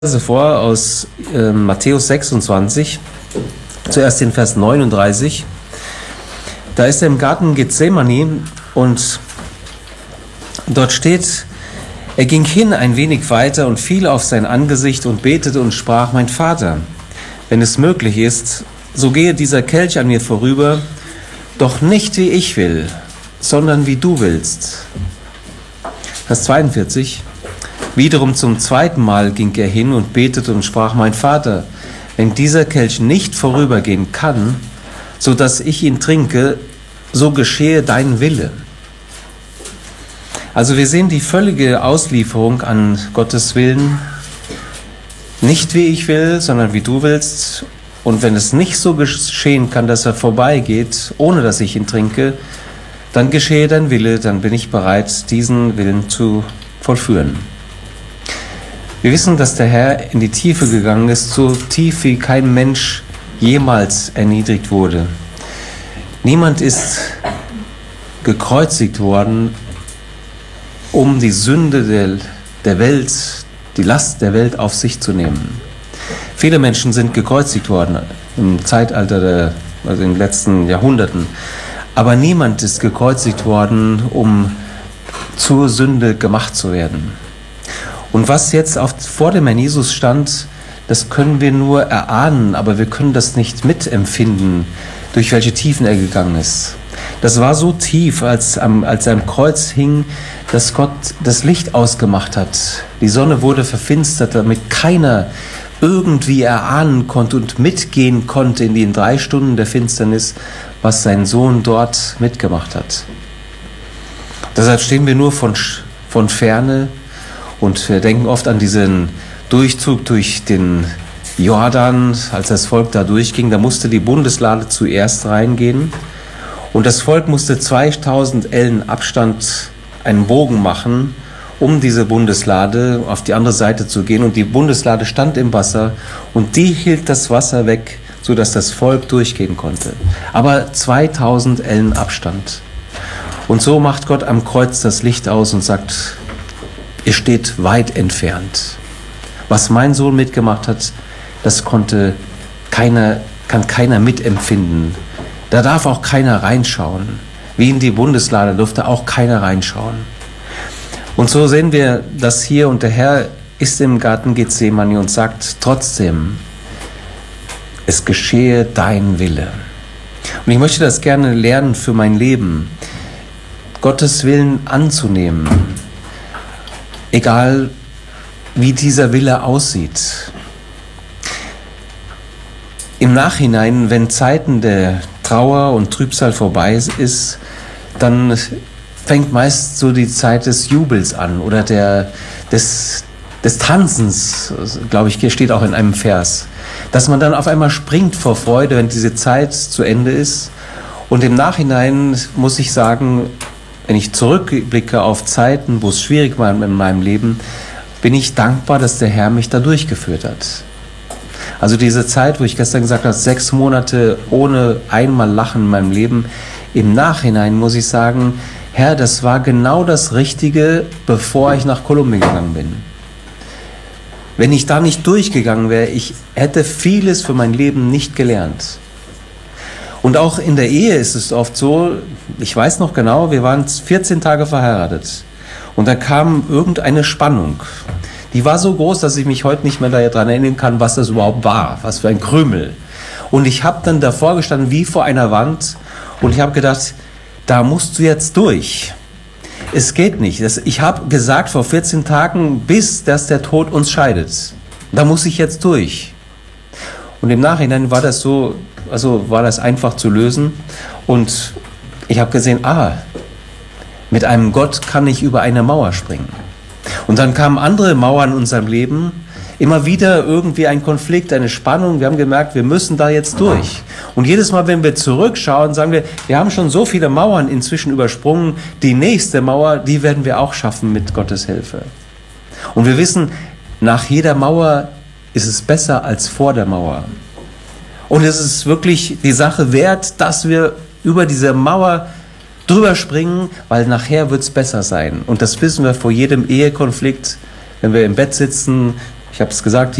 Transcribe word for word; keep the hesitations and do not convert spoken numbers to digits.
Vor aus äh, Matthäus sechsundzwanzig, zuerst den Vers neununddreißig. Da ist er im Garten Gethsemane und dort steht, er ging hin ein wenig weiter und fiel auf sein Angesicht und betete und sprach: Mein Vater, wenn es möglich ist, so gehe dieser Kelch an mir vorüber, doch nicht wie ich will, sondern wie du willst. Vers zweiundvierzig. Wiederum zum zweiten Mal ging er hin und betete und sprach: Mein Vater, wenn dieser Kelch nicht vorübergehen kann, so dass ich ihn trinke, so geschehe dein Wille. Also wir sehen die völlige Auslieferung an Gottes Willen, nicht wie ich will, sondern wie du willst. Und wenn es nicht so geschehen kann, dass er vorbeigeht, ohne dass ich ihn trinke, dann geschehe dein Wille, dann bin ich bereit, diesen Willen zu vollführen. Wir wissen, dass der Herr in die Tiefe gegangen ist, so tief wie kein Mensch jemals erniedrigt wurde. Niemand ist gekreuzigt worden, um die Sünde der, der Welt, die Last der Welt auf sich zu nehmen. Viele Menschen sind gekreuzigt worden im Zeitalter der, also in den letzten Jahrhunderten. Aber niemand ist gekreuzigt worden, um zur Sünde gemacht zu werden. Und was jetzt auf, vor dem Herrn Jesus stand, das können wir nur erahnen, aber wir können das nicht mitempfinden, durch welche Tiefen er gegangen ist. Das war so tief, als, am, als er am Kreuz hing, dass Gott das Licht ausgemacht hat. Die Sonne wurde verfinstert, damit keiner irgendwie erahnen konnte und mitgehen konnte in den drei Stunden der Finsternis, was sein Sohn dort mitgemacht hat. Deshalb stehen wir nur von, von Ferne. Und wir denken oft an diesen Durchzug durch den Jordan, als das Volk da durchging. Da musste die Bundeslade zuerst reingehen. Und das Volk musste zweitausend Ellen Abstand einen Bogen machen, um diese Bundeslade auf die andere Seite zu gehen. Und die Bundeslade stand im Wasser und die hielt das Wasser weg, sodass das Volk durchgehen konnte. Aber zweitausend Ellen Abstand. Und so macht Gott am Kreuz das Licht aus und sagt: Ihr steht weit entfernt. Was mein Sohn mitgemacht hat, das konnte keiner, kann keiner mitempfinden. Da darf auch keiner reinschauen. Wie in die Bundeslade durfte auch keiner reinschauen. Und so sehen wir das hier, und der Herr ist im Garten Gethsemane und sagt trotzdem: Es geschehe dein Wille. Und ich möchte das gerne lernen für mein Leben, Gottes Willen anzunehmen. Egal, wie dieser Wille aussieht. Im Nachhinein, wenn Zeiten der Trauer und Trübsal vorbei ist, dann fängt meist so die Zeit des Jubels an oder der, des, des Tanzens, glaube ich, steht auch in einem Vers. Dass man dann auf einmal springt vor Freude, wenn diese Zeit zu Ende ist. Und im Nachhinein muss ich sagen, wenn ich zurückblicke auf Zeiten, wo es schwierig war in meinem Leben, bin ich dankbar, dass der Herr mich da durchgeführt hat. Also diese Zeit, wo ich gestern gesagt habe, sechs Monate ohne einmal Lachen in meinem Leben, im Nachhinein muss ich sagen, Herr, das war genau das Richtige, bevor ich nach Kolumbien gegangen bin. Wenn ich da nicht durchgegangen wäre, ich hätte vieles für mein Leben nicht gelernt. Und auch in der Ehe ist es oft so, ich weiß noch genau, wir waren vierzehn Tage verheiratet und da kam irgendeine Spannung. Die war so groß, dass ich mich heute nicht mehr daran erinnern kann, was das überhaupt war, was für ein Krümel. Und ich habe dann davor gestanden wie vor einer Wand und ich habe gedacht, da musst du jetzt durch. Es geht nicht. Ich habe gesagt vor vierzehn Tagen, bis dass der Tod uns scheidet. Da muss ich jetzt durch. Und im Nachhinein war das so, also war das einfach zu lösen. Und ich habe gesehen, ah, mit einem Gott kann ich über eine Mauer springen. Und dann kamen andere Mauern in unserem Leben, immer wieder irgendwie ein Konflikt, eine Spannung. Wir haben gemerkt, wir müssen da jetzt durch. Und jedes Mal, wenn wir zurückschauen, sagen wir, wir haben schon so viele Mauern inzwischen übersprungen. Die nächste Mauer, die werden wir auch schaffen mit Gottes Hilfe. Und wir wissen, nach jeder Mauer ist es besser als vor der Mauer. Und es ist wirklich die Sache wert, dass wir über diese Mauer drüber springen, weil nachher wird es besser sein. Und das wissen wir vor jedem Ehekonflikt, wenn wir im Bett sitzen, Ich habe es gesagt,